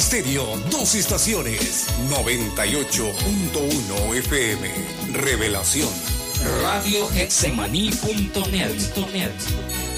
Estéreo, 2 estaciones, 98.1 FM. Revelación. Radio Getsemaní.net.